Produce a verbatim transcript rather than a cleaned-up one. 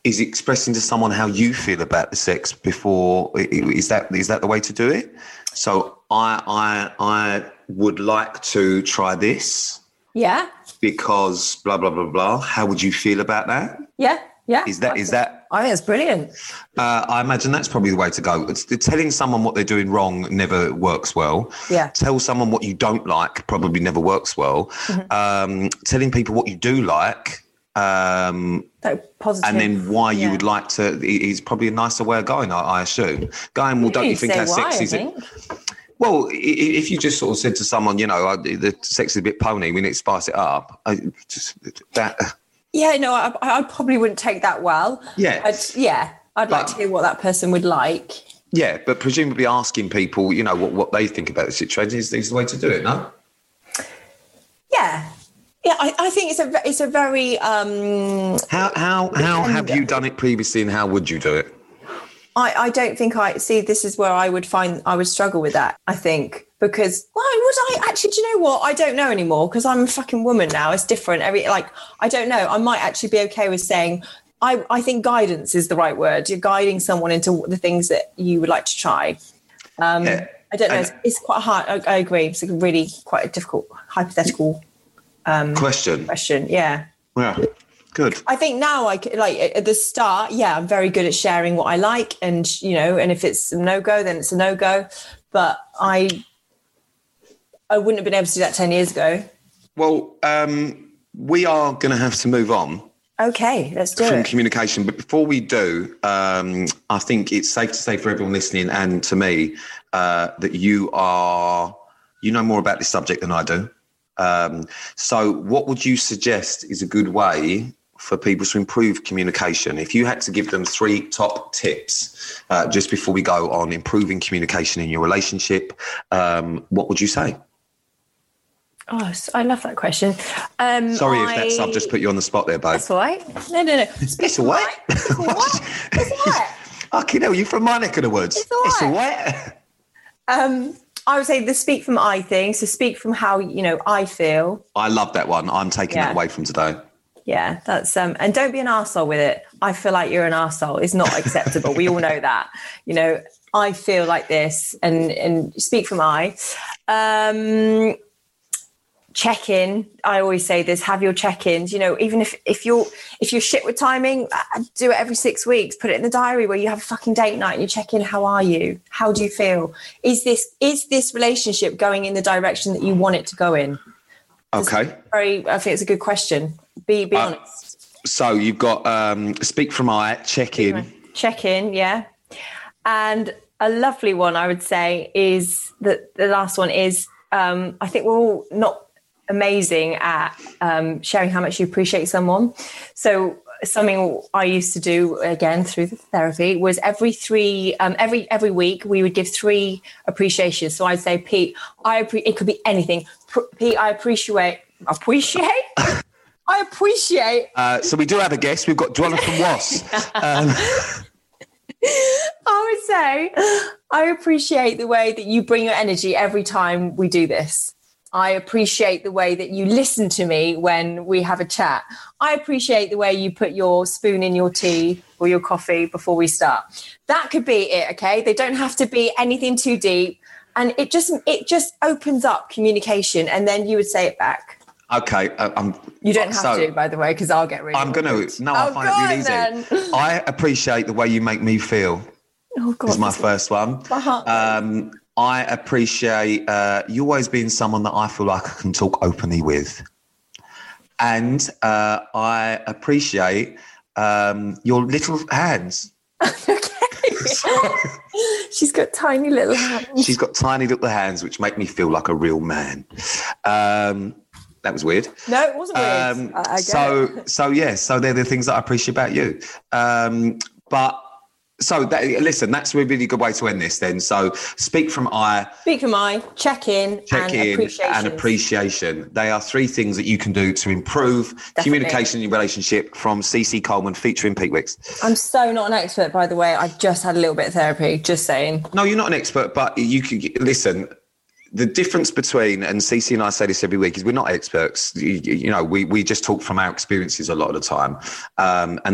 is expressing to someone how you feel about the sex before. Is that is that the way to do it? So I I I would like to try this. Yeah. Because blah blah blah blah. How would you feel about that? Yeah. Yeah. Is that is that? I think it's brilliant. Uh, I imagine that's probably the way to go. It's, telling someone what they're doing wrong never works well. Yeah. Tell someone what you don't like probably never works well. Mm-hmm. Um, telling people what you do like. Um, so positive. And then why you yeah. would like to is probably a nicer way of going, I, I assume. Going, well, you don't you think how why, sexy is it? Well, if you just sort of said to someone, you know, the sex is a bit pony, we need to spice it up. I just that. Yeah, no, I, I probably wouldn't take that well. Yeah. I'd, yeah, I'd but, like to hear what that person would like. Yeah, but presumably asking people, you know, what, what they think about the situation is, is the way to do it, no? Yeah. Yeah, I, I think it's a it's a very... Um, how how how have you done it previously and how would you do it? I, I don't think I... See, this is where I would find... I would struggle with that, I think. Because, why would I actually, do you know what? I don't know anymore because I'm a fucking woman now. It's different. Every like, I don't know. I might actually be okay with saying, I, I think guidance is the right word. You're guiding someone into the things that you would like to try. Um, yeah. I don't know. It's, it's quite hard. I, I agree. It's a really quite a difficult hypothetical um, question. Question. Yeah. Yeah. Good. I think now, I like at the start, yeah, I'm very good at sharing what I like, and you know, and if it's a no go, then it's a no go. But I. I wouldn't have been able to do that ten years ago. Well, um, we are going to have to move on. Okay, let's do from it. communication. But before we do, um, I think it's safe to say for everyone listening and to me uh, that you are, you know more about this subject than I do. Um, so what would you suggest is a good way for people to improve communication? If you had to give them three top tips uh, just before we go on improving communication in your relationship, um, what would you say? Oh, I love that question. Um, Sorry I... if that's, I've just put you on the spot there, babe. That's all right. No, no, no. It's all right. It's all right. It's all right. Fucking hell, you from my neck of the woods. It's all right. It's all right. Um, I would say the speak from I thing. So speak from how, you know, I feel. I love that one. I'm taking yeah. that away from today. Yeah, that's um, and don't be an arsehole with it. I feel like you're an arsehole. It's not acceptable. We all know that. You know, I feel like this, and and speak from I. Um, check in. I always say this: have your check-ins. You know, even if if you're if you're shit with timing, do it every six weeks. Put it in the diary where you have a fucking date night and you check in. How are you? How do you feel? Is this is this relationship going in the direction that you want it to go in? Okay. Very. I think it's a good question. Be be uh, honest. So you've got um, speak from I, check in. Check in, yeah. And a lovely one, I would say, is that the last one is um, I think we're all not amazing at um, sharing how much you appreciate someone. So something I used to do again through the therapy was every three um, every every week we would give three appreciations. So I'd say, Pete, I appre- it could be anything. Pete, I appreciate appreciate. I appreciate. Uh, so we do have a guest. We've got Dwella from Was. Um. I would say I appreciate the way that you bring your energy every time we do this. I appreciate the way that you listen to me when we have a chat. I appreciate the way you put your spoon in your tea or your coffee before we start. That could be it, okay? They don't have to be anything too deep. And it just it just opens up communication, and then you would say it back. Okay, uh, I'm. You don't have so, to, by the way, because I'll get really. I'm going to. No, I oh, find it really easy. Then. I appreciate the way you make me feel. Oh God, is my first one. Um, I appreciate uh, you always being someone that I feel like I can talk openly with, and uh, I appreciate um, your little hands. Okay. She's got tiny little hands. She's got tiny little hands, which make me feel like a real man. Um, That was weird. No, it wasn't weird. Um, I, I so, it. so yeah, so they're the things that I appreciate about you. Um, but so that, listen, that's a really good way to end this then. So speak from I. Speak from I, check in, check and in appreciation. and appreciation. They are three things that you can do to improve Definitely. communication in your relationship from C C Coleman featuring Pete Wicks. I'm so not an expert, by the way. I've just had a little bit of therapy, just saying. No, you're not an expert, but you can, listen, the difference between, and Cece and I say this every week, is we're not experts. You, you know, we, we just talk from our experiences a lot of the time. Um, and